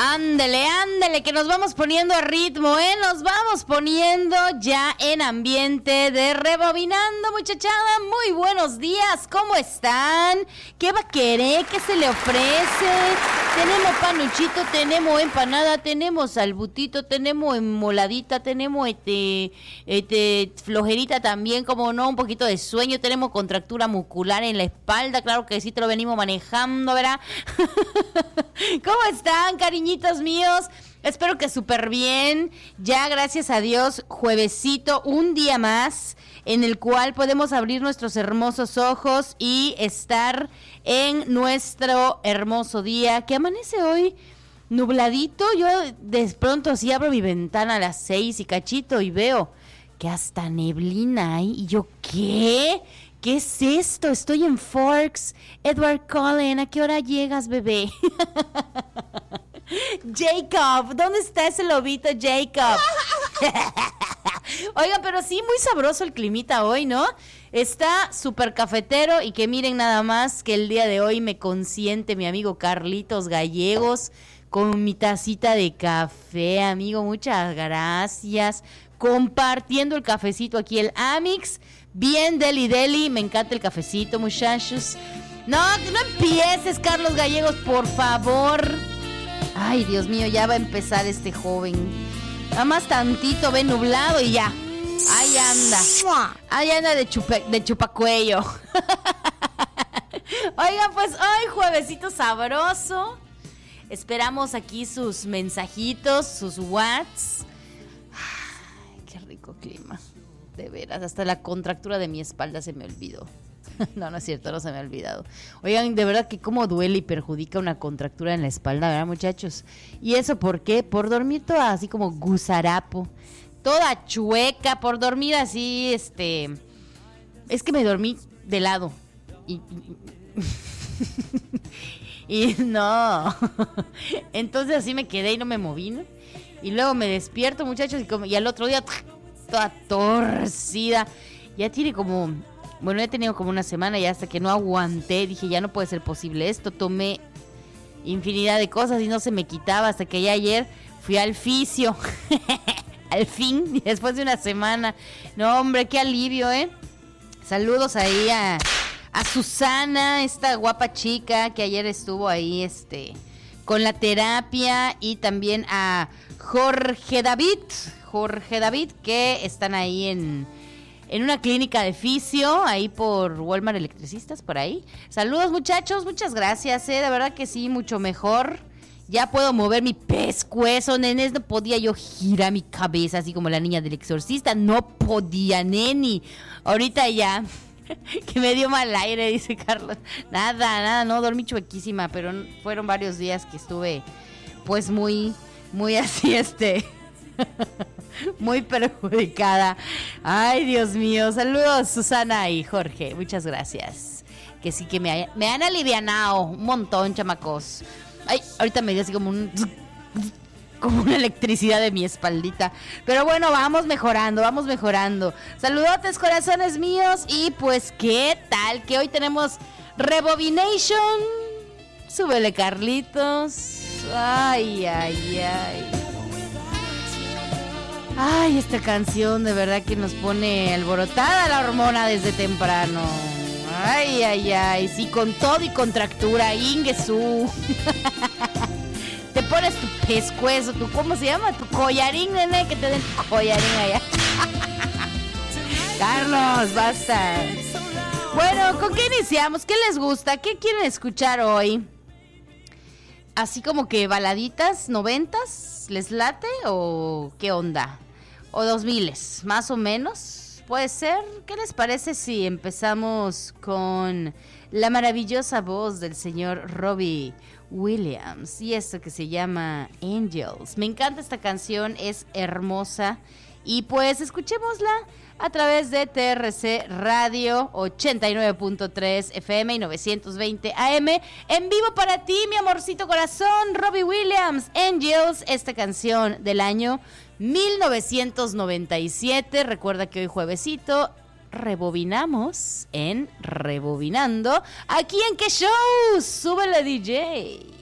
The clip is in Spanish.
Ándele, ándele, que nos vamos poniendo a ritmo, nos vamos poniendo ya en ambiente de rebobinando, muchachada. Muy buenos días, ¿cómo están? ¿Qué va a querer? ¿Qué se le ofrece? Tenemos panuchito, tenemos empanada, tenemos albutito, tenemos moladita, tenemos flojerita también, como no, un poquito de sueño, tenemos contractura muscular en la espalda, claro que sí, te lo venimos manejando, ¿verdad? ¿Cómo están, cariñitos míos? Espero que súper bien. Ya, gracias a Dios, juevesito, un día más en el cual podemos abrir nuestros hermosos ojos y estar en nuestro hermoso día, que amanece hoy nubladito. Yo de pronto así abro mi ventana a las 6 y cachito y veo que hasta neblina hay. Y yo, ¿qué? ¿Qué es esto? Estoy en Forks. Edward Cullen, ¿a qué hora llegas, bebé? Jacob, ¿dónde está ese lobito, Jacob? Oiga, pero sí, muy sabroso el climita hoy, ¿no? Está súper cafetero y que miren nada más que el día de hoy me consiente mi amigo Carlitos Gallegos con mi tacita de café, amigo, muchas gracias. Compartiendo el cafecito aquí, el Amix. Bien, deli, me encanta el cafecito, muchachos. No empieces, Carlos Gallegos, por favor. Ay, Dios mío, ya va a empezar este joven. Nada más tantito ve nublado y ya. Ahí anda de chupacuello. Oigan, pues hoy juevesito sabroso. Esperamos aquí sus mensajitos, sus whats. Ay, qué rico clima. De veras, hasta la contractura de mi espalda se me olvidó. No es cierto, no se me ha olvidado. Oigan, de verdad que cómo duele y perjudica una contractura en la espalda, ¿verdad, muchachos? ¿Y eso por qué? Por dormir toda así como gusarapo, toda chueca, por dormir así, es que me dormí de lado. Y no. Entonces así me quedé y no me moví, ¿no? Y luego me despierto, muchachos, y al otro día toda torcida. Ya tiene como... Bueno, he tenido como una semana y hasta que no aguanté, dije, ya no puede ser posible esto. Tomé infinidad de cosas y no se me quitaba hasta que ya ayer fui al fisio. Al fin, después de una semana. No, hombre, qué alivio, ¿eh? Saludos ahí a Susana, esta guapa chica que ayer estuvo ahí, con la terapia, y también a Jorge David, que están ahí en una clínica de fisio, ahí por Walmart Electricistas, por ahí. Saludos, muchachos, muchas gracias, de verdad que sí, mucho mejor. Ya puedo mover mi pescuezo, nenes, no podía yo girar mi cabeza así como la niña del exorcista, no podía, neni. Ahorita ya, que me dio mal aire, dice Carlos. Nada, no, dormí chuequísima, pero fueron varios días que estuve, pues, muy así, muy perjudicada. Ay, Dios mío. Saludos, Susana y Jorge. Muchas gracias. Que sí que me han alivianado un montón, chamacos. Ay, ahorita me dio así como una electricidad de mi espaldita. Pero bueno, vamos mejorando. Saludotes, corazones míos. Y pues, ¿qué tal? Que hoy tenemos Rebobination. Súbele, Carlitos. Ay. Ay, esta canción de verdad que nos pone alborotada la hormona desde temprano. Ay, sí, con todo y contractura, inguesú. Te pones tu pescuezo, ¿cómo se llama? Tu collarín, nene, que te den tu collarín allá. Carlos, basta. Bueno, ¿con qué iniciamos? ¿Qué les gusta? ¿Qué quieren escuchar hoy? Así como que baladitas, 90s, ¿les late o qué onda? O 2000s, más o menos, puede ser. ¿Qué les parece si empezamos con la maravillosa voz del señor Robbie Williams y esto que se llama Angels? Me encanta esta canción, es hermosa. Y pues escuchémosla a través de TRC Radio 89.3 FM y 920 AM. En vivo para ti, mi amorcito corazón, Robbie Williams, Angels, esta canción del año 1997. Recuerda que hoy juevesito rebobinamos en Rebobinando. ¿Aquí en qué show? Súbele, DJ.